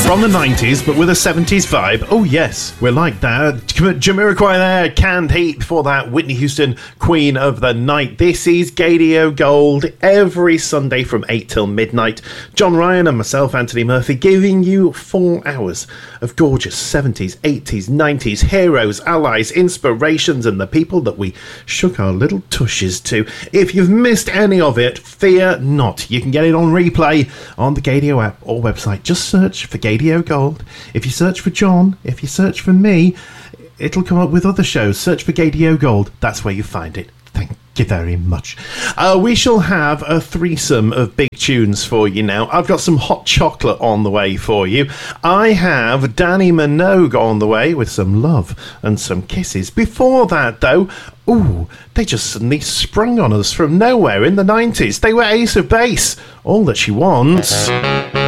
From the 90s, but with a 70s vibe. Oh, yes, we're like that. Jamiroquai there, Canned Heat. Before that, Whitney Houston, Queen of the Night. This is Gadio Gold every Sunday from 8 till midnight. John Ryan and myself, Anthony Murphy, giving you 4 hours of gorgeous 70s, 80s, 90s heroes, allies, inspirations, and the people that we shook our little tushes to. If you've missed any of it, fear not. You can get it on replay on the Gadio app or website. Just search for Gadio Gold. If you search for John, if you search for me, it'll come up with other shows. Search for Gadio Gold. That's where you find it. Thank you very much. We shall have a threesome of big tunes for you now. I've got some hot chocolate on the way for you. I have Danny Minogue on the way with some love and some kisses. Before that, though, they just suddenly sprung on us from nowhere in the 90s. They were Ace of Base. All that she wants